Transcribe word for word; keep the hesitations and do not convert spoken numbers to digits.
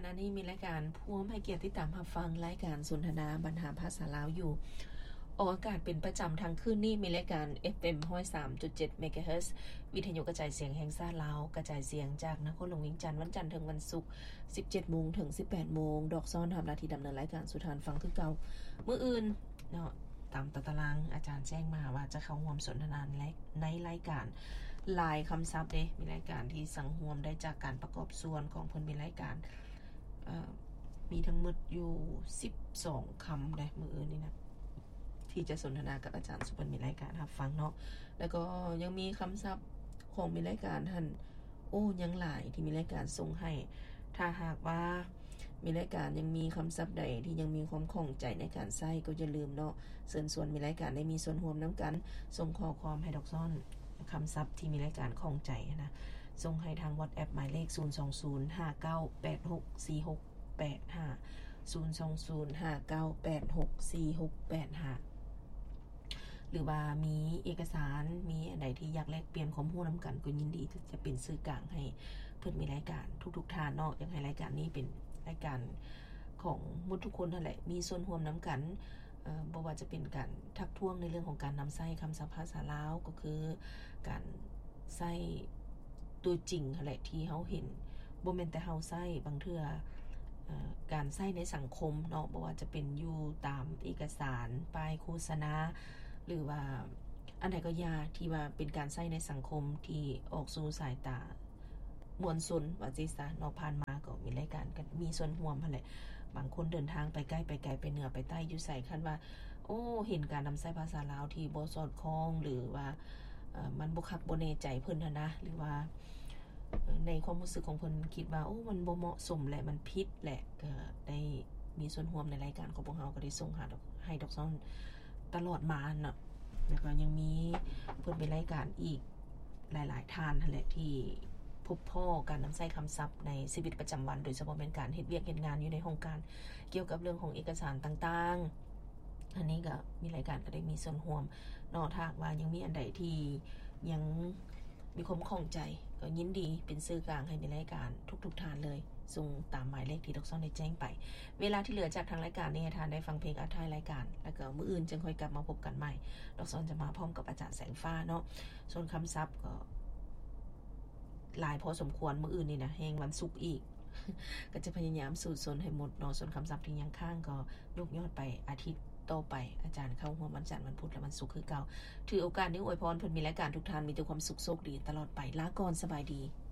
ณะนี้มีรายการผู้ให้เกียรติติดตามรับฟังรายการสนทนาบรรหาภาษาลาวอยู่ออกอากาศเป็นประจำทางคืนนี้มีรายการ เอฟ เอ็ม หนึ่งศูนย์สามจุดเจ็ด เมกะเฮิรตซ์วิทยุกระจายเสียงแห่งชาติลาวกระจายเสียงจากนครหลวงเวียงจันทร์วันจันทร์ถึงวันศุกร์ สิบเจ็ดโมง ถึง สิบแปดโมงดอกซ้อนทำหน้าที่ดำเนินรายการสุทานฟังคือเก่ามื้ออื่นเนาะตามตารางอาจารย์แจ้งมาว่าจะเข้าร่วมสนทนาในรายการหลายคำศัพท์เด้มีรายการที่สังร่วมได้จากการประกอบส่วนของเพิ่นมีรายการเอ่อมีทั้งหมดอยู่สิบสองคำได้มื้ออื่นนี่นะที่จะสนทนากับอาจารย์สุพรรณมีรายการรับฟังเนาะแล้วก็ยังมีคำศัพท์ของมีรายการท่านโอ้ยังหลายที่มีรายการส่งให้ถ้าหากว่ามีรายการยังมีคำศัพท์ใดที่ยังมีความข้องใจในการใช้ก็อย่าลืมเนาะเชิญชวนมีรายการได้มีส่วนร่วมนํกันส่งข้อความให้ดอกซ่อนคำศัพท์ที่มีรายการข้องใจนะส่งให้ทาง WhatsApp หมายเลขศูนย์ สอง ศูนย์ ห้า เก้า แปด หก สี่ หก แปด ห้า ศูนย์ สอง ศูนย์ ห้า เก้า แปด หก สี่ หก แปด ห้าหรือว่ามีเอกสารมีอันใดที่อยากแลกเปลี่ยนข้อมูลนํกันก็ยินดีที่จะเป็นสื่อกลางให้เพิ่นมีรายการทุกๆท่านเนาะอยากให้รายการนี้เป็นรายการของหมดทุกคนนั่นแหละมีส่วนร่วมนํกันเอ่อบ่ว่าจะเป็นการทักท้วงในเรื่องของการนำใช้คำศัพท์ภาษาลาวก็คือการใช้ตัวจริงนั่นแหละที่เฮาเห็นบ่แม่นแต่เฮาใช้บางเทื่อเอ่อการใช้ในสังคมเนาะบ่ว่าจะเป็นอยู่ตามเอกสารป้ายโฆษณาหรือว่าอันใดก็ยาที่ว่าเป็นการใช้ในสังคมที่ออกสู่สายตามวลชนว่าจิซะเนาะผ่านมาก็มีรายการกันมีส่วนร่วมหั่นแหละบางคนเดินทางไปใกล้ไปไกลไปเหนือไปใต้อยู่ไสคันว่าโอ้เห็นการนำใช้ภาษาลาวที่บ่สอดคล้องหรือว่าเอ่อมันบ่คักบ่แน่ใจเพิ่นหั่นนะหรือว่าในความรู้สึกของเพิ่นคิดว่าโอ้มันบ่เหมาะสมและมันผิดแหละก็ได้มีส่วนร่วมในรายการของพวกเฮาก็ได้ส่งหาให้ดอกซ่อนตลอดมาเนาะแล้วก็ยังมีเพิ่นเป็นรายการอีกหลายๆท่านนั่นแหละที่พบพ่อการนำใช้คำศัพท์ในชีวิตประจำวันโดยเฉพาะเป็นการเฮ็ดเวียกเฮ็ดงานอยู่ในโครงการเกี่ยวกับเรื่องของเอกสารต่างๆอันนี้ก็มีรายการก็ได้มีส่วนร่วมนอกจากว่ายังมีอันใดที่ยังมีความข้องใจก็ยินดีเป็นสื่อกลางให้ในรายการทุกๆท่านเลยส่งตามหมายเลขที่ดอกซ่อนได้แจ้งไปเวลาที่เหลือจากทางรายการนี้ท่านได้ฟังเพลงอัดท้ายรายการแล้วก็มื้ออื่นจึงค่อยกลับมาพบกันใหม่ดอกซ่อนจะมาพร้อมกับอาจารย์แสงฟ้าเนาะส่วนคำศัพท์ก็หลายพอสมควรมื้ออื่นนี่นะแฮงวันศุกร์อีก ก็จะพยายามสูตรสนให้หมดเนาะส่วนคำศัพท์ที่ยังค้างก็ยกยอดไปอาทิตย์ต่อไปอาจารย์เข้าร่วมวันจันทร์วันพุธและวันศุกร์คือเก่าถือโอกาสนี้อวยพรเพิ่นมีรายการทุกท่านมีแต่ความสุขโชคดีตลอดไปลาก่อนสบายดี